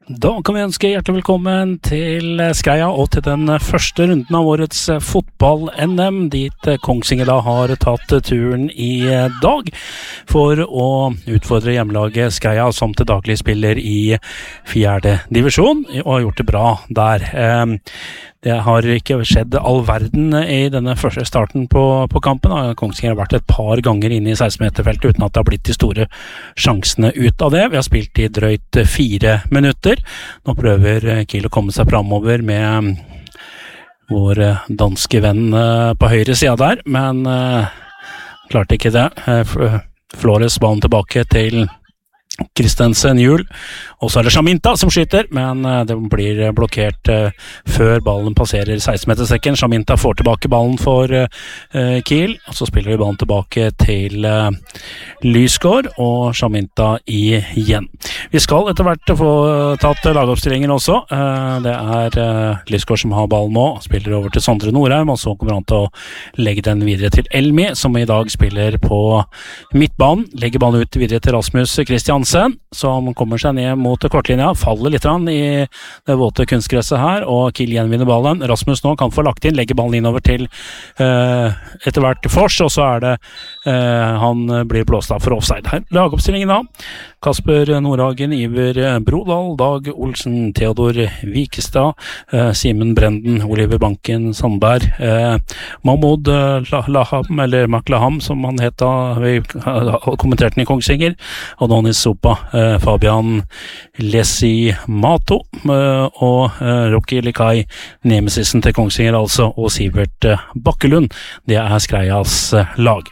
Da kan vi ønske hjertelig velkommen til Skreia og til den første runden av årets fotball-NM, dit Kongsvinger da har tatt turen i dag for å utfordre hjemmelaget Skreia, som til daglig spiller i 4. divisjon, og har gjort det bra der. Det har ikke skjedd all verden i denne første starten på kampen. Kongsvinger har vært et par ganger inne i 16-meterfeltet uten at det har blitt de store sjansene ut av det. Vi har spilt i drøyt 4 minutter. Nå prøver Kiel å komme seg fremover med vår danske venn på høyre siden der, men klarte ikke det. Flores ballen tilbake til Kristensen Hjul, og så er det Shaminta som skyter, men det blir blokkert før ballen passerer 16-metersekken. Shaminta får tilbake ballen for Kiel, og så spiller vi ballen tilbake til Lysgård og Shaminta igjen. Vi skal etter hvert få tatt lagoppstillingen også. Det er Lysgård som har ballen nå, spiller over til Sondre Norheim, og så kommer han til å legge den videre til Elmi, som i dag spiller på midtbanen. Legger ballen ut videre til Rasmus Kristiansen, som kommer seg ned mot kortlinja, faller litt i det våte kunstgresset her, og Kiel gjenvinner ballen. Rasmus nå kan få lagt inn, legger ballen innover til etter hvert Fors, og så er det han blir blåst av for offside her. Lagoppstillingen da: Kasper Nordhagen, Iver Brodal, Dag Olsen, Theodor Vikestad, Simen Brenden, Oliver Banken Sandberg, Mahmoud Laham, eller Maklaham som han het da vi kommenterte den i Kongsvinger, og Donis Sopa, Fabian Lesimato og Rocky Likai, nemesisen til Kongsvinger altså, og Sivert Bakkelund. Det er Skreias lag.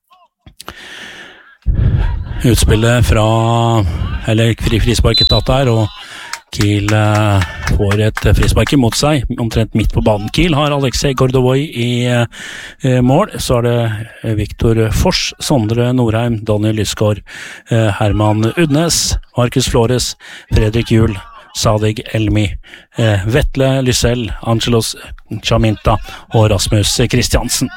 Utspillet fra frisparket tatt der, og Kiel får et frispark imot seg, omtrent midt på banen. Kiel har Alexei Gordovoy i mål, så er det Viktor Fors, Sondre Norheim, Daniel Lysgård, Herman Udnes, Markus Flores, Fredrik Hjul, Sadig Elmi, Vetle Lysell, Angelos Chaminta og Rasmus Kristiansen.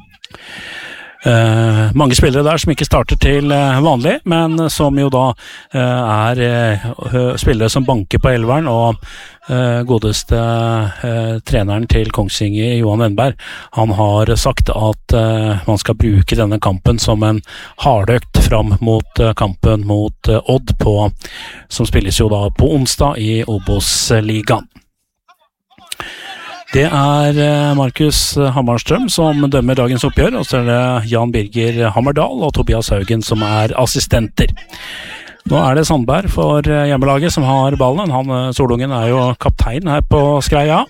Mange spillere der som ikke starter til vanlig, men som jo da er spillere som banker på elveren, og godeste treneren til Kongsvinger, Johan Wenberg, han har sagt at man skal bruke denne kampen som en hardøkt fram mot kampen mot Odd, som spilles jo da på onsdag i Obos-ligaen. Det er Markus Hammarstrøm som dømmer dagens oppgjør, og så er det Jan Birger Hammerdal og Tobias Haugen som er assistenter. Nå er det Sandberg for hjemmelaget som har ballen. Solungen er jo kaptein her på Skreia.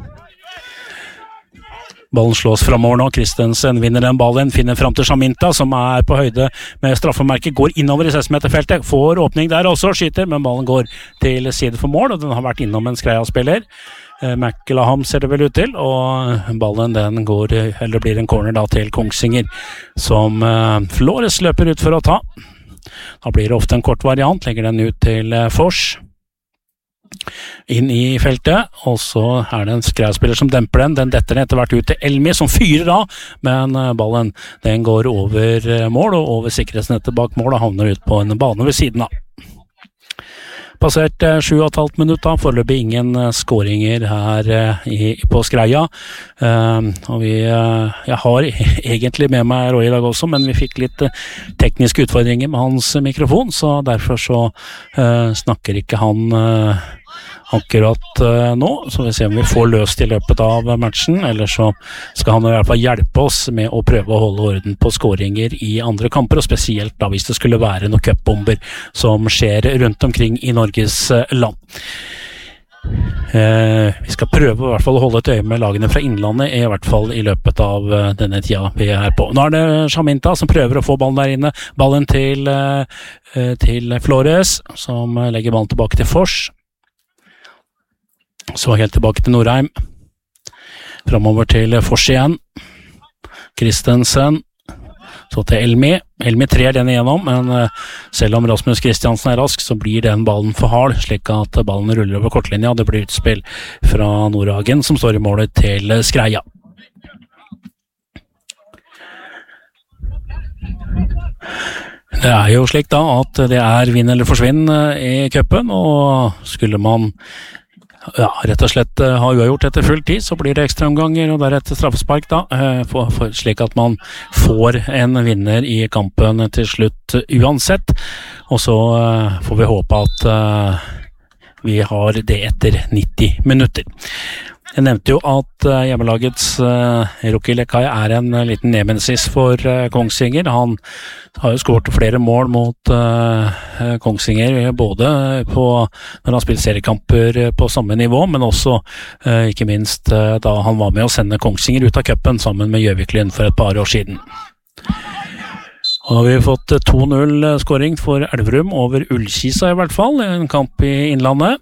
Ballen slås fremover nå, Kristensen vinner den ballen, finner frem til Shaminta, som er på høyde med straffemerket, går innover i 16-meterfeltet, får åpning der også, skyter, men ballen går til side for mål, og den har vært innom en Skreia-spiller. Maklaham ser det vel ut til, og ballen den går, eller blir en corner da til Kongsvinger, som Flores løper ut for å ta. Da blir det ofte en kort variant, legger den ut til Fors, inn i feltet, og så er det en Skreia-spiller som demper den detter etter hvert ut til Elmi, som fyrer av, men ballen den går over mål, og over sikkerhetsnettet bak mål, og havner ut på en bane ved siden av. Passert 7,5 minutter, foreløpig ingen skåringer her på Skreia, og jeg har egentlig med meg Roy i dag også, men vi fikk litt tekniske utfordringer med hans mikrofon, så derfor så snakker ikke han akkurat nå, så vi ser om vi får løst i løpet av matchen, eller så skal han i hvert fall hjelpe oss med å prøve å holde orden på skåringer i andre kamper, og spesielt da hvis det skulle være noen cupbomber som skjer rundt omkring i Norges land. Vi skal prøve i hvert fall å holde et øye med lagene fra Innlandet, i hvert fall i løpet av denne tida vi er på. Nå er det Shaminta som prøver å få ballen der inne, ballen til Flores, som legger ballen tilbake til Fors. Så helt tilbake til Norheim, fremover til Fors igjen, Kristensen, så til Elmi trer den igjennom, men selv om Rasmus Kristiansen er rask, så blir den ballen for hard, slik at ballen ruller over kortlinja. Det blir utspill fra Nordhagen, som står i målet til Skreia. Det jo slik da at det vinn eller forsvinn i cupen, og skulle man rett og slett ha uavgjort etter full tid, så blir det ekstraomganger og deretter straffespark da, slik at man får en vinner i kampen til slutt uansett, og så får vi håpe at vi har det etter 90 minutter. Jeg nevnte jo at hjemmelagets Rocky Lekai en liten nemesis for Kongsvinger. Han har jo skåret flere mål mot Kongsvinger, både når han spilt seriekamper på samme nivå, men også ikke minst da han var med å sende Kongsvinger ut av cupen sammen med Gjøvik-Lyn for et par år siden. Og vi har fått 2-0-skåring for Elverum over Ullkisa i hvert fall, en kamp i Innlandet.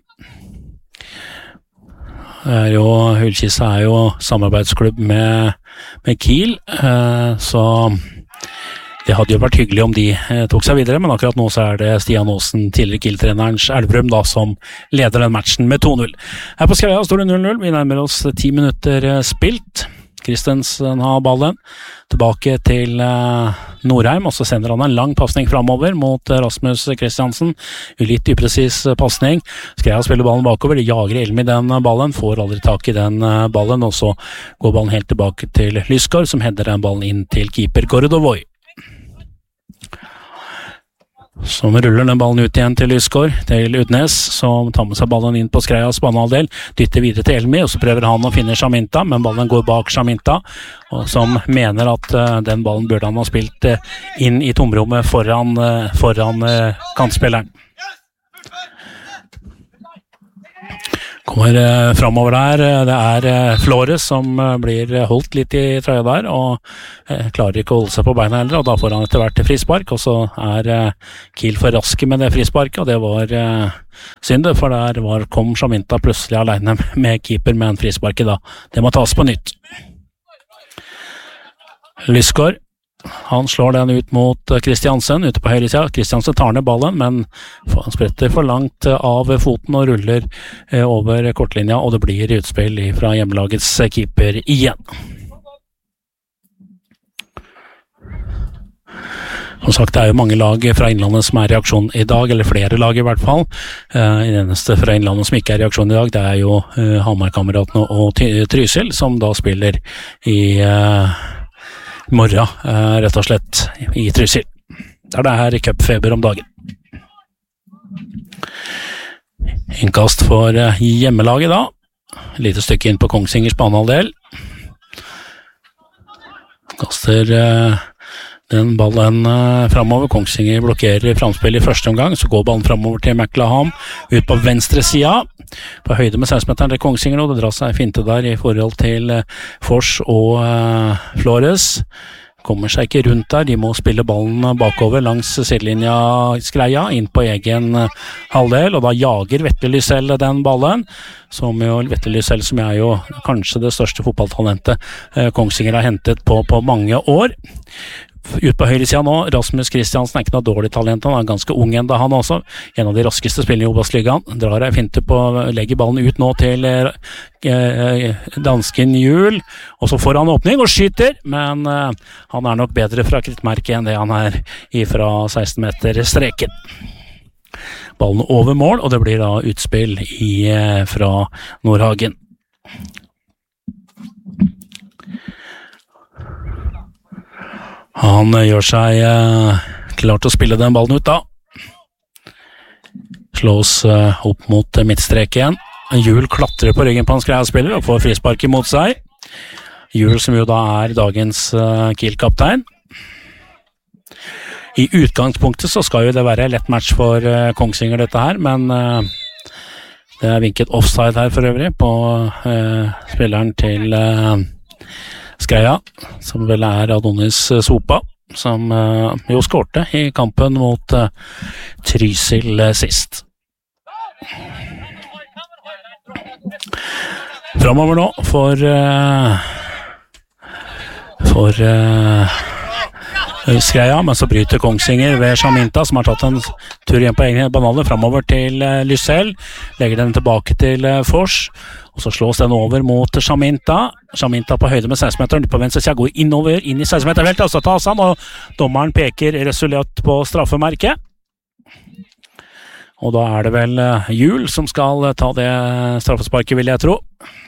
Ullkisa jo samarbeidsklubb med Kiel, så det hadde jo vært hyggelig om de tok seg videre, men akkurat nå så det Stian Aasen, tidligere Kiel-trenerens Elverum da, som leder den matchen med 2-0. Her på Skreia står det 0-0, vi nærmer oss 10 minutter spilt. Kristensen har ballen, tilbake til Norheim, og så sender han en lang passning fremover mot Rasmus Kristiansen. Litt upresis passning. Skreia spiller ballen bakover, de jager Elmi den ballen, får aldri tak i den ballen, og så går ballen helt tilbake til Lyskar, som henter den ballen inn til keeper Gordovoi. Som ruller den ballen ut igjen til Lyskår, til Udnes, som tar med seg ballen inn på Skreias banehalvdel, dytter videre til Elmi, og så prøver han å finne Shaminta, men ballen går bak Shaminta, og som mener at den ballen burde han ha spilt inn i tomrommet foran kantspilleren. Kommer fremover der, det Flores som blir holdt litt i trøya der, og klarer ikke å holde seg på beina heller, og da får han etter hvert frispark, og så Kiel for raske med det frisparket, og det var synd, for der kom Shaminta plutselig alene med keeper med en frisparket da. Det må tas på nytt. Lyskår, han slår den ut mot Kristiansen ute på høyre siden. Kristiansen tar ned ballen, men han spretter for langt av foten og ruller over kortlinja, og det blir utspill fra hjemmelagets keeper igjen. Som sagt, det jo mange lag fra Innlandet som i reaksjon i dag, eller flere lag i hvert fall. Det eneste fra Innlandet som ikke i reaksjon i dag, det jo Hamar-kameratene og Trysil, som da spiller i morgen, rett og slett, i Trysil. Det her cupfeber om dagen. Innkast for hjemmelaget da. Lite stykke inn på Kongsvingers banehalvdel. Kaster den ballen fremover. Kongsvinger blokkerer framspill i første omgang, så går ballen fremover til McLaham, ut på venstre siden, på høyde med 16-meteren til Kongsvinger, og det drar seg finte der i forhold til Fors og Flores. Kommer seg ikke rundt der, de må spille ballen bakover langs sidelinja Skreia, inn på egen halvdel, og da jager Vetle Lysell den ballen, som jo Vetle Lysell, som jo kanskje det største fotballtalentet Kongsvinger har hentet på mange år. Ut på høyre siden nå, Rasmus Kristiansen ikke noe dårlig talent, han ganske ung enda han også, en av de raskeste spillene i Obos-ligaen, drar finte på, legger ballen ut nå til dansken Hjul, og så får han åpning og skyter, men han nok bedre fra krittmerket enn det han ifra 16 meter streken. Ballen over mål, og det blir da utspill fra Nordhagen. Han gjør seg klar til å spille den ballen ut da. Slås opp mot midtstreken. Hjul klatrer på ryggen på hans Skreia-spiller og får frispark imot seg. Hjul som jo da dagens Kiel-kaptein. I utgangspunktet så skal jo det være lett match for Kongsvinger dette her, men det vinket offside her for øvrig på spilleren til Skreia, som vel Adonis Sopa, som jo skårte i kampen mot Trysil sist. Fremover nå for Skreia, men så bryter Kongsvinger ved Shaminta, som har tatt en tur igjen på egen banale, fremover til Lysell, legger den tilbake til Fors, og så slås den over mot Shaminta. Shaminta på høyde med 16-meteren på venstre siden, går innover, inn i 16-meterfeltet, og så tas han, og dommeren peker resolut på straffemerket. Og da er det vel Hjul som skal ta det straffesparket, vil jeg tro.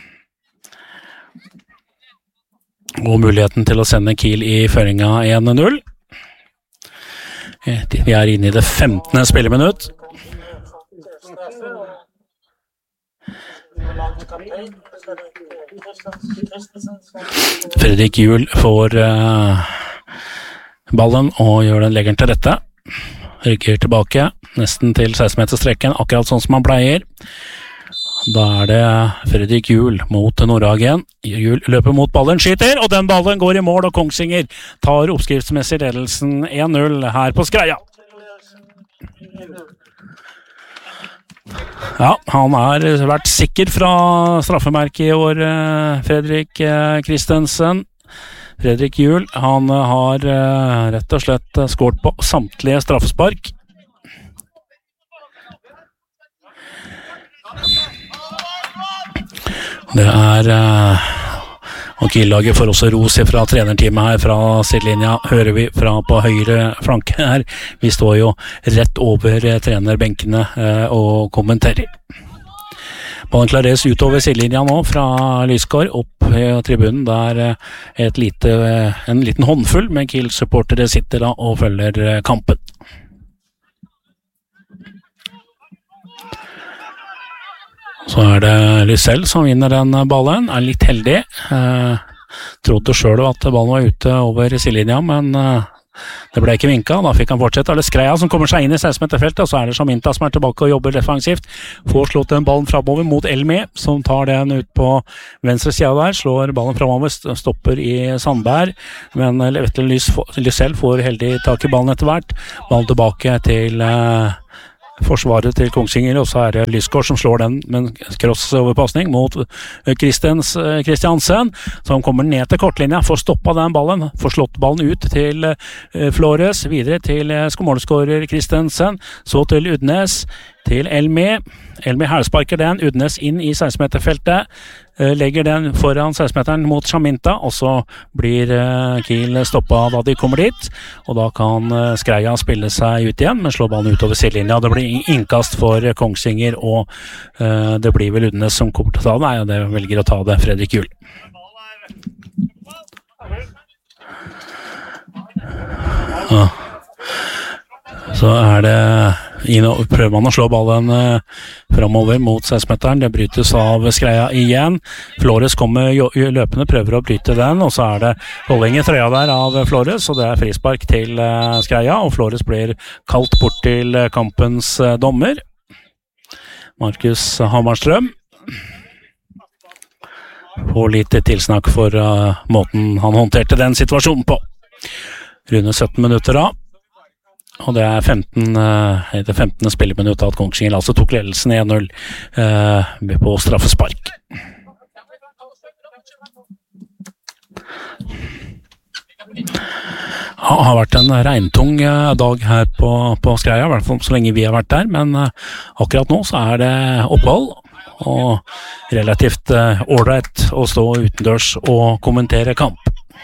Og muligheten til å sende Kiel i føringa 1-0. Vi er inne i det 15. spilleminutt. Fredrik Hjul får ballen og gjør den leggeren til rette. Rygger tilbake, nesten til 16-meterstrekken, akkurat sånn som han pleier. Da er det Fredrik Hjul mot Nordhagen. Hjul løper mot ballen, skyter, og den ballen går i mål, og Kongsvinger tar oppskriftsmessig ledelsen 1-0 her på Skreia. Ja, han har vært sikker fra straffemerket i år, Fredrik Kristensen. Fredrik Hjul, han har rett og slett skåret på samtlige straffespark. Det er og Kiel-laget får også ros fra trenerteamet her fra sidelinja, hører vi fra på høyre flanke her. Vi står jo rett over trenerbenkene og kommenterer. Ballen klareres utover sidelinja nå fra Lysgård opp i tribunen, der en liten håndfull med Kiel-supportere sitter da og følger kampen. Så er det Lysell som vinner den ballen, er litt heldig. Trodde selv at ballen var ute over sidelinja, men det ble ikke vinka. Da fikk han fortsette. Det er Skreia som kommer seg inn i 16-meterfeltet, og så er det Shaminta som er tilbake og jobber defensivt. Får slått den ballen fremover mot Elmi, som tar den ut på venstre sida der. Slår ballen fremover, stopper i Sandberg, men Vetle Lysell får heldig tak i ballen etter hvert. Ballen tilbake til forsvaret til Kongsvinger, og så er det Lysgård som slår den med en crossoverpassning mot Kristiansen, som kommer ned til kortlinja, får stoppet den ballen, får slått ballen ut til Flores, videre til målskårer Kristiansen, så til Udnes, til Elmi. Elmi hælsparker den, Udnes inn i 16-meterfeltet, legger den foran 16-meteren mot Shaminta, og så blir Kiel stoppet da de kommer dit, og da kan Skreia spille seg ut igjen, men slår ballen utover sidelinja. Det blir innkast for Kongsvinger, og det blir vel Udnes som kommer til å ta det. Nei, det velger å ta det Fredrik Hjul. Ja. Så er det prøver man å slå ballen fremover mot 16-meteren. Det brytes av Skreia igjen. Flores kommer løpende, prøver å bryte den, og så er det holding i trøya der av Flores, og det er frispark til Skreia, og Flores blir kalt bort til kampens dommer, Markus Hammarstrøm. Får litt tilsnakk for måten han håndterte den situasjonen på. Runde 17 minutter da. Og det er 15. spilleminutt at Kongsvinger altså tok ledelsen 1-0 på straffespark. Ja, det har vært en regntung dag her på Skreia, i hvert fall så lenge vi har vært der, men akkurat nå så er det opphold og relativt ålreit å stå utendørs og kommentere kamp.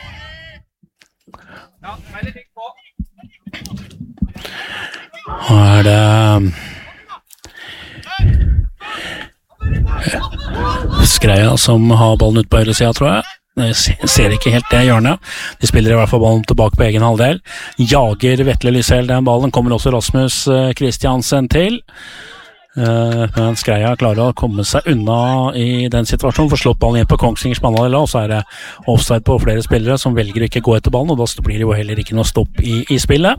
Ja, veldig fikk på. Her er det Skreia som har ballen ut på høyre siden, tror jeg. Jeg ser ikke helt det hjørnet. De spiller i hvert fall ballen tilbake på egen halvdel. Jager Vetle Lysell den ballen. Kommer også Rasmus Kristiansen til. Men Skreia klarer å komme seg unna i den situasjonen, får slått ballen inn på Kongsvingers banehalvdel, og så er det offside på flere spillere som velger å ikke gå etter ballen, og da blir det jo heller ikke noe stopp i spillet.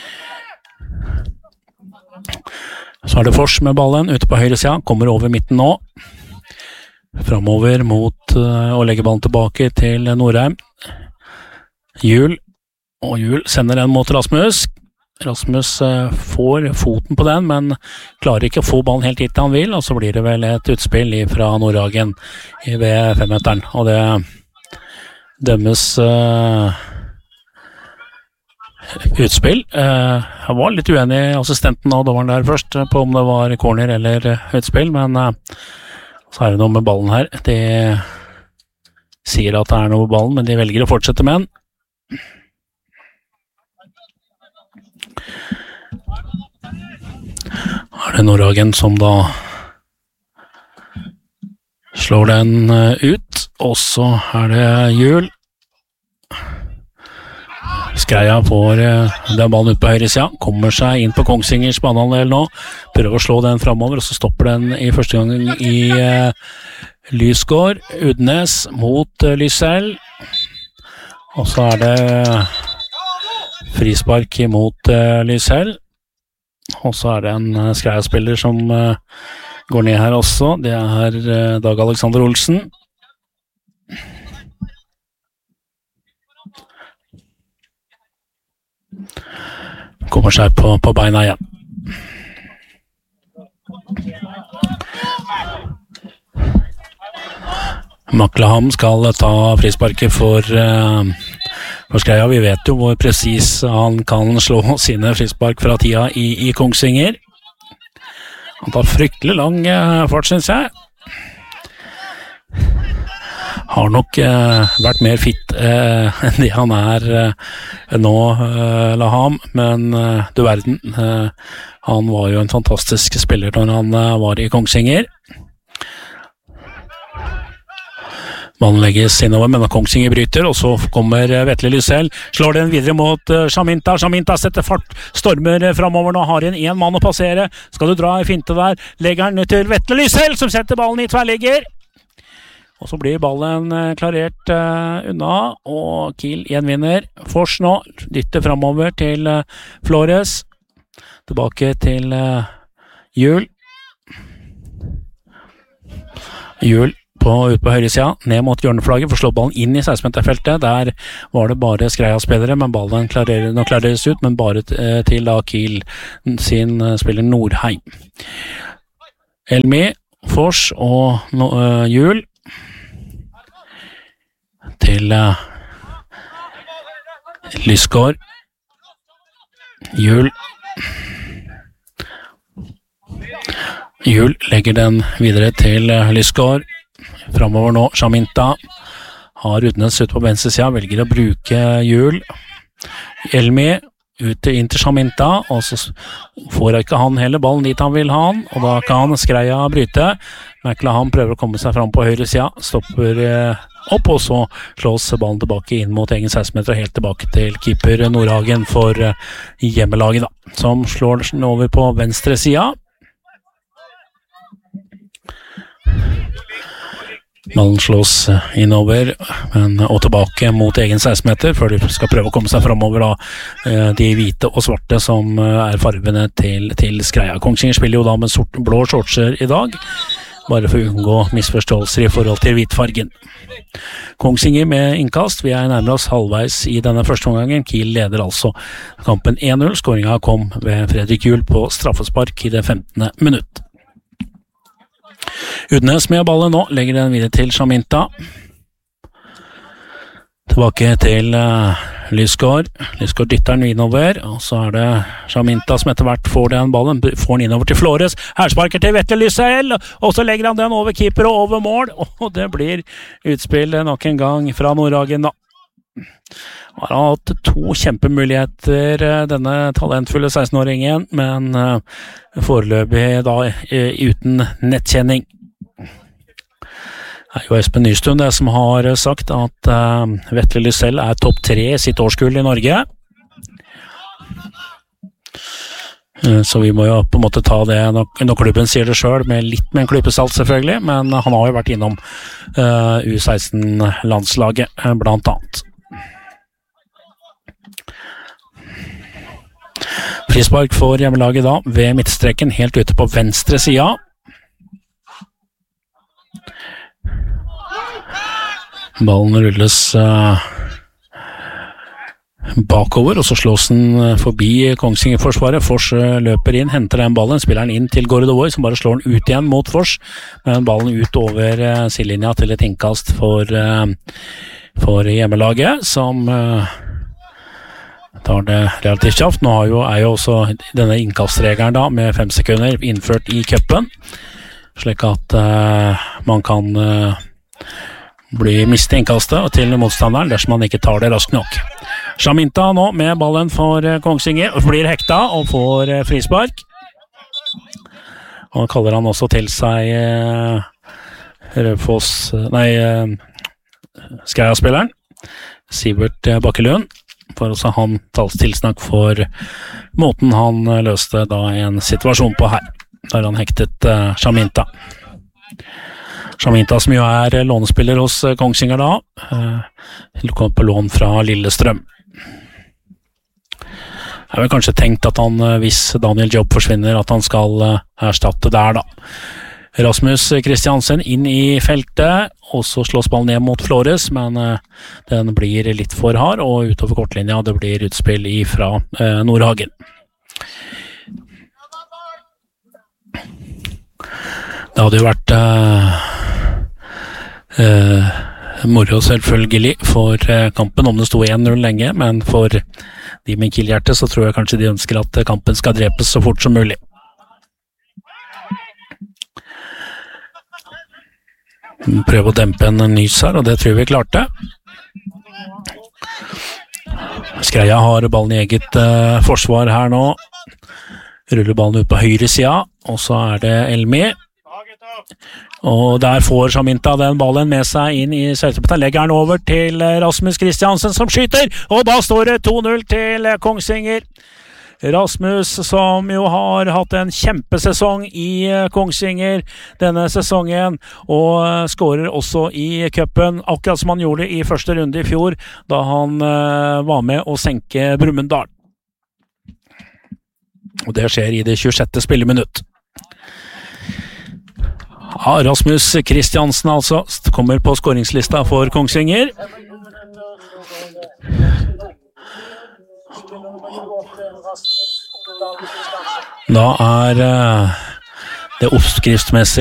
Så er det Fors med ballen ute på høyre siden, kommer over midten nå, fremover mot å legge ballen tilbake til Norheim. Hjul, og Hjul sender den mot Rasmus. Rasmus får foten på den, men klarer ikke å få ballen helt hit han vil, og så blir det vel et utspill fra Nordhagen ved 5-meteren, og det dømmes utspill. Jeg var litt uenig i assistenten og dommeren der først på om det var corner eller utspill, men så er det noe med ballen her. De sier at det er noe med ballen, men de velger å fortsette med den. Her er det Nordhagen som da slår den ut, og så er det Hjul. Skreia får den ballen ut på høyre siden, kommer seg inn på Kongsingers banehalvdel nå, prøver å slå den fremover, og så stopper den i første gang i Lysgård. Udnes mot Lysell, og så er det frispark mot Lysell, og så er det en Skreia-spiller som går ned her også. Det er Dag Alexander Olsen. Kommer seg på beina igjen. Maklaham skal ta frisparket for Skreia. Vi vet jo hvor presis han kan slå sine frispark fra tida i Kongsvinger. Han tar fryktelig lang fart, synes jeg. Har nok vært mer fit enn det han er nå, Laham, men du verden, han var jo en fantastisk spiller når han var i Kongsvinger. Ballen legges innover, men Kongsvinger bryter, og så kommer Vetle Lysell, slår den videre mot Shaminta. Shaminta setter fart, stormer fremover, nå har han en mann å passere. Skal du dra i finte der, legger han til Vetle Lysell, som setter ballen i tverrligger. Og så blir ballen klarert unna, og Kiel gjenvinner. Fors nå dytter fremover til Flores. Tilbake til Hjul. Hjul ut på høyre siden, ned mot hjørneflagget, for å slå ballen inn i 16-meterfeltet. Der var det bare Skreia-spillere, men ballen klareres ut, men bare til da Kiel sin spiller Nordheim. Elmi, Fors og Hjul til Lysgård. Hjul legger den videre til Lysgård. Fremover nå, Shaminta har Udnes ut på venstre siden, velger å bruke Hjul. Elmi ut inn til Shaminta, og så får ikke han heller ballen dit han vil ha han, og da kan Skreia bryte. Maklaham prøver å komme seg fram på høyre siden, stopper opp, og så slås ballen tilbake inn mot egen 16-meter, og helt tilbake til keeper Nordhagen for hjemmelaget da, som slår den over på venstre siden. Ballen slås innover og tilbake mot egen 16-meter før de skal prøve å komme seg fremover da, de hvite og svarte som er farvene til Skreia. Kongsvinger spiller jo da med blå shortser i dag, bare for å unngå misforståelser i forhold til hvitfargen. Kongsvinger med innkast, vi er nærmere oss halvveis i denne første omgangen. Kiel leder altså kampen 1-0, skåringen kom ved Fredrik Hjul på straffespark i det 15. minutt. Udnes med ballen nå, legger den videre til Shaminta. Tilbake til Lysgård. Lysgård dytter den innover, og så er det Shaminta som etter hvert får den ballen, får den innover til Flores. Her sparker til Vetle Lysell, og så legger han den over keeper og over mål, og det blir utspill nok en gang fra Nordhagen da. Han har hatt 2 kjempemuligheter, denne talentfulle 16-åringen, men foreløpig da uten nettkjenning. Det er jo Espen Nystuen det som har sagt at Vetle Lysell er topp 3 i sitt årskull i Norge. Så vi må jo på en måte ta det når klubben sier det selv, med en klype salt selvfølgelig, men han har jo vært innom U16-landslaget blant annet. Frispark for hjemmelaget da, ved midtstreken helt ute på venstre siden. Ballen rulles bakover, og så slås den forbi Kongsvinger-forsvaret. Fors løper inn, henter den ballen, spiller den inn til Gordovoy, som bare slår den ut igjen mot Fors, men ballen ut over sidelinja til et innkast for hjemmelaget, som tar det relativt kjapt. Nå er jo også denne innkastregelen da, med 5 sekunder innført i cupen, slik at man kan miste innkastet til motstanderen dersom man ikke tar det raskt nok. Shaminta nå med ballen for Kongsvinger, blir hekta og får frispark. Og kaller han også til seg Skreia-spilleren Sivert Bakkelund, for også han tals tilsnakk for måten han løste da en situasjon på her, der han hektet Shaminta. Shaminta som jo er lånespiller hos Kongsvinger da, kom på lån fra Lillestrøm. Jeg har vel kanskje tenkt at han, hvis Daniel Jobb forsvinner, at han skal erstatte der da. Rasmus Kristiansen inn i feltet, og så slås ballen ned mot Flores, men den blir litt for hard, og utover kortlinja det blir utspill fra Nordhagen. Det hadde jo vært moro selvfølgelig for kampen om det sto 1-0 lenge, men for de med killhjerte så tror jeg kanskje de ønsker at kampen skal drepes så fort som mulig. Prøve å dempe en nys her, og det tror vi klarte. Skreia har ballen i eget forsvar her nå. Ruller ballen ut på høyre siden, og så er det Elmi. Og der får Shaminta den ballen med seg inn i Sørtepettan, legger den over til Rasmus Kristiansen som skyter, og da står det 2-0 til Kongsvinger. Rasmus som jo har hatt en kjempesesong i Kongsvinger denne sesongen, og skårer også i cupen, akkurat som han gjorde i første runde i fjor, da han var med å senke Brumunddal. Og det skjer i det 26. spilleminutt. Ja, Rasmus Kristiansen altså kommer på skåringslista for Kongsvinger. Da er det oppskriftsmessig